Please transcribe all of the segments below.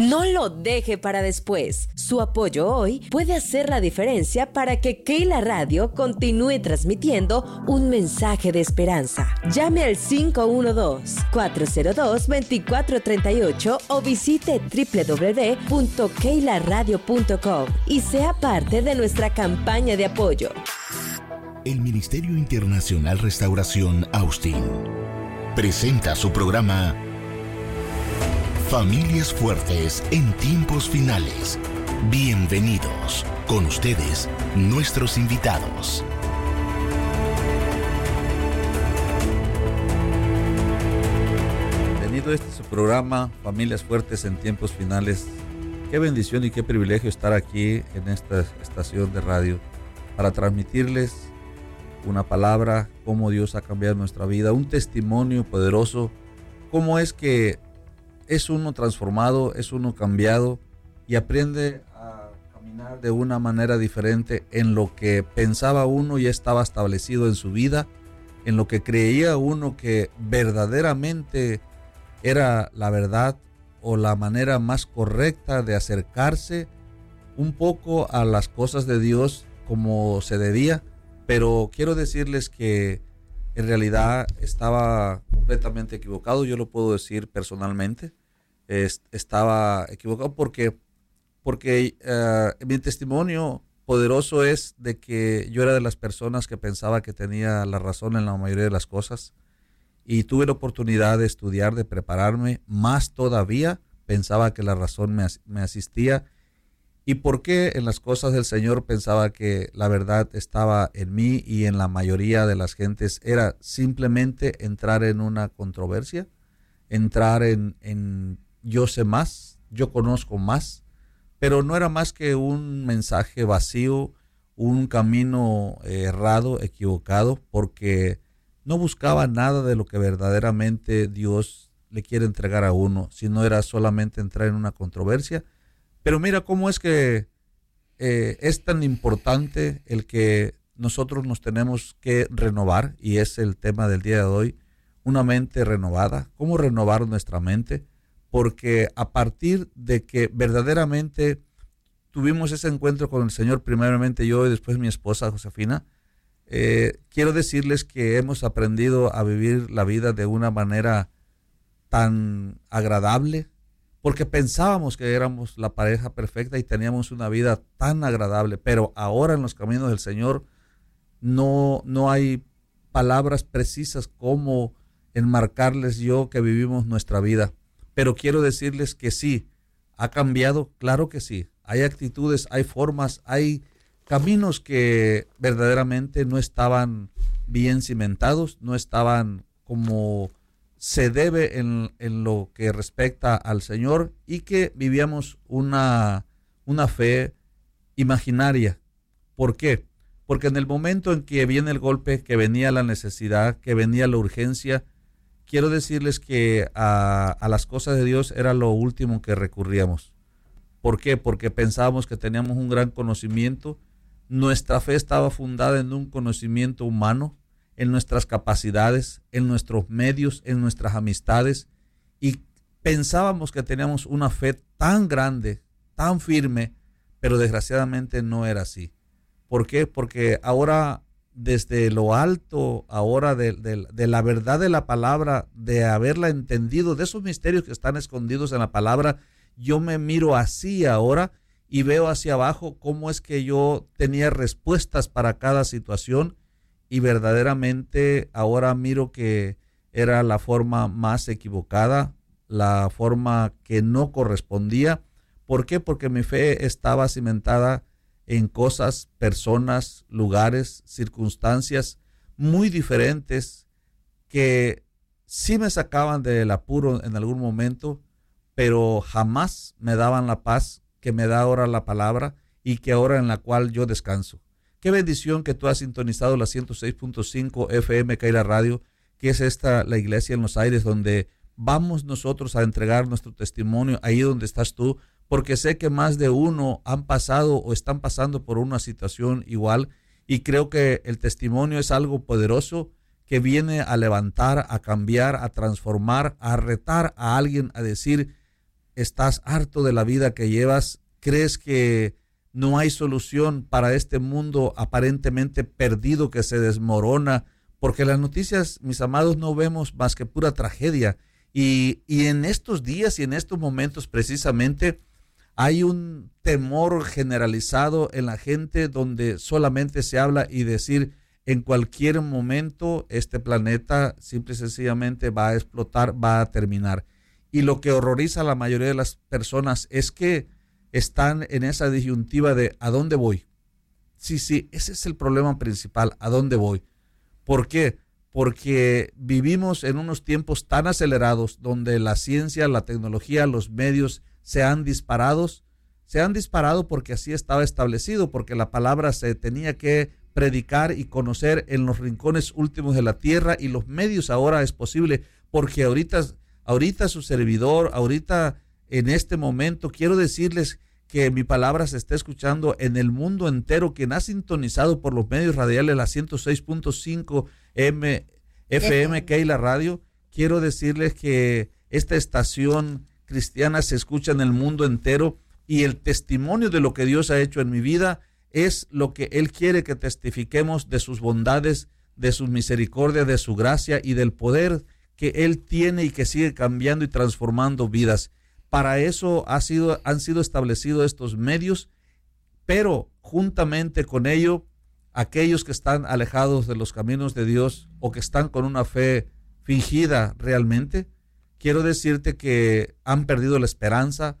No lo deje para después. Su apoyo hoy puede hacer la diferencia para que Keila Radio continúe transmitiendo un mensaje de esperanza. Llame al 512-402-2438 o visite www.keilaradio.com y sea parte de nuestra campaña de apoyo. El Ministerio Internacional Restauración Austin presenta su programa Familias Fuertes en Tiempos Finales. Bienvenidos. Con ustedes, nuestros invitados. Bienvenido a este su programa Familias Fuertes en Tiempos Finales. Qué bendición y qué privilegio estar aquí en esta estación de radio para transmitirles una palabra, cómo Dios ha cambiado nuestra vida, un testimonio poderoso, cómo es que es uno transformado, es uno cambiado y aprende a caminar de una manera diferente en lo que pensaba uno ya estaba establecido en su vida, en lo que creía uno que verdaderamente era la verdad o la manera más correcta de acercarse un poco a las cosas de Dios como se debía. Pero quiero decirles que en realidad estaba completamente equivocado. Yo lo puedo decir personalmente. Estaba equivocado porque mi testimonio poderoso es de que yo era de las personas que pensaba que tenía la razón en la mayoría de las cosas. Y tuve la oportunidad de estudiar, de prepararme. Más todavía pensaba que la razón me asistía. ¿Y por qué en las cosas del Señor pensaba que la verdad estaba en mí y en la mayoría de las gentes? Era simplemente entrar en una controversia, entrar en yo sé más, yo conozco más, pero no era más que un mensaje vacío, un camino errado, equivocado, porque no buscaba nada de lo que verdaderamente Dios le quiere entregar a uno, sino era solamente entrar en una controversia. Pero mira cómo es que es tan importante el que nosotros nos tenemos que renovar, y es el tema del día de hoy, una mente renovada. ¿Cómo renovar nuestra mente? Porque a partir de que verdaderamente tuvimos ese encuentro con el Señor, primeramente yo y después mi esposa Josefina, quiero decirles que hemos aprendido a vivir la vida de una manera tan agradable, porque pensábamos que éramos la pareja perfecta y teníamos una vida tan agradable, pero ahora en los caminos del Señor no hay palabras precisas como enmarcarles yo que vivimos nuestra vida. Pero quiero decirles que sí, ha cambiado, claro que sí. Hay actitudes, hay formas, hay caminos que verdaderamente no estaban bien cimentados, no estaban como se debe en lo que respecta al Señor, y que vivíamos una fe imaginaria. ¿Por qué? Porque en el momento en que viene el golpe, que venía la necesidad, que venía la urgencia, quiero decirles que a las cosas de Dios era lo último que recurríamos. ¿Por qué? Porque pensábamos que teníamos un gran conocimiento. Nuestra fe estaba fundada en un conocimiento humano, en nuestras capacidades, en nuestros medios, en nuestras amistades, y pensábamos que teníamos una fe tan grande, tan firme, pero desgraciadamente no era así. ¿Por qué? Porque ahora, desde lo alto, ahora de la verdad de la palabra, de haberla entendido, de esos misterios que están escondidos en la palabra, yo me miro así ahora y veo hacia abajo cómo es que yo tenía respuestas para cada situación. Y verdaderamente ahora miro que era la forma más equivocada, la forma que no correspondía. ¿Por qué? Porque mi fe estaba cimentada en cosas, personas, lugares, circunstancias muy diferentes que sí me sacaban del apuro en algún momento, pero jamás me daban la paz que me da ahora la palabra y que ahora en la cual yo descanso. Qué bendición que tú has sintonizado la 106.5 FM Keila Radio, que es la iglesia en los aires donde vamos nosotros a entregar nuestro testimonio ahí donde estás tú, porque sé que más de uno han pasado o están pasando por una situación igual, y creo que el testimonio es algo poderoso que viene a levantar, a cambiar, a transformar, a retar a alguien a decir: estás harto de la vida que llevas, crees que no hay solución para este mundo aparentemente perdido que se desmorona, porque las noticias, mis amados, no vemos más que pura tragedia. Y en estos días y en estos momentos precisamente hay un temor generalizado en la gente donde solamente se habla y decir en cualquier momento este planeta simple y sencillamente va a explotar, va a terminar. Y lo que horroriza a la mayoría de las personas es que están en esa disyuntiva de ¿a dónde voy? Sí, ese es el problema principal, ¿a dónde voy? ¿Por qué? Porque vivimos en unos tiempos tan acelerados donde la ciencia, la tecnología, los medios se han disparado porque así estaba establecido, porque la palabra se tenía que predicar y conocer en los rincones últimos de la tierra, y los medios ahora es posible, porque ahorita su servidor, ahorita en este momento, quiero decirles que mi palabra se está escuchando en el mundo entero. Quien ha sintonizado por los medios radiales la 106.5 FM Keila Radio, quiero decirles que esta estación cristiana se escucha en el mundo entero, y el testimonio de lo que Dios ha hecho en mi vida es lo que Él quiere que testifiquemos de sus bondades, de su misericordia, de su gracia y del poder que Él tiene y que sigue cambiando y transformando vidas. Para eso han sido establecidos estos medios, pero juntamente con ello, aquellos que están alejados de los caminos de Dios o que están con una fe fingida realmente, quiero decirte que han perdido la esperanza,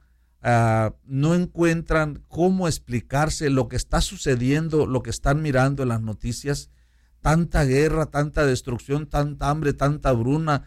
no encuentran cómo explicarse lo que está sucediendo, lo que están mirando en las noticias, tanta guerra, tanta destrucción, tanta hambre, tanta hambruna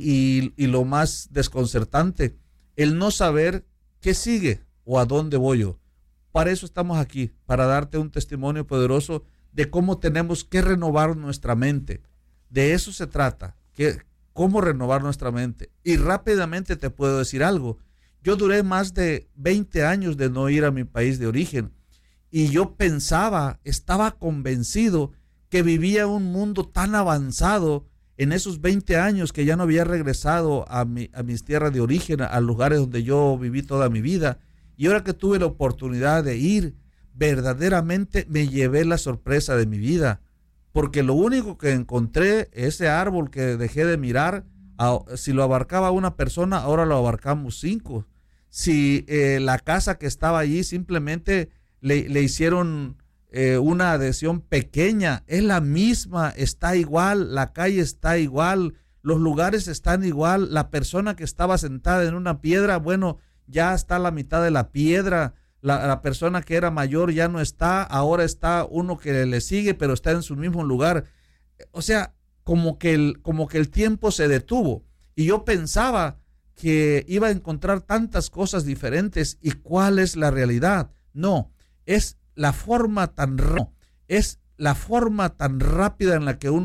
y lo más desconcertante, el no saber qué sigue o a dónde voy yo. Para eso estamos aquí, para darte un testimonio poderoso de cómo tenemos que renovar nuestra mente. De eso se trata, cómo renovar nuestra mente. Y rápidamente te puedo decir algo. Yo duré más de 20 años de no ir a mi país de origen, y yo estaba convencido que vivía un mundo tan avanzado en esos 20 años que ya no había regresado a mis tierras de origen, a lugares donde yo viví toda mi vida. Y ahora que tuve la oportunidad de ir, verdaderamente me llevé la sorpresa de mi vida, porque lo único que encontré, ese árbol que dejé de mirar, si lo abarcaba una persona, ahora lo abarcamos 5. Si la casa que estaba allí simplemente le hicieron una adhesión pequeña, es la misma, está igual, la calle está igual, los lugares están igual, la persona que estaba sentada en una piedra, bueno, ya está la mitad de la piedra, la persona que era mayor ya no está, ahora está uno que le sigue, pero está en su mismo lugar. O sea, como que el tiempo se detuvo, y yo pensaba que iba a encontrar tantas cosas diferentes. ¿Y cuál es la realidad? No, es la forma tan rápida en la que uno